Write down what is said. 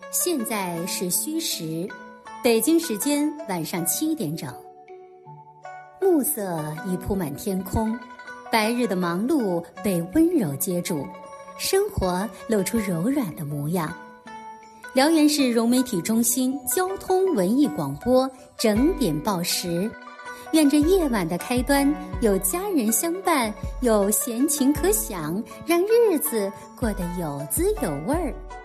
现在是戌时，北京时间晚上7点整。暮色已铺满天空，白日的忙碌被温柔接住，生活露出柔软的模样。辽源市融媒体中心交通文艺广播整点报时，愿这夜晚的开端有家人相伴，有闲情可享，让日子过得有滋有味儿。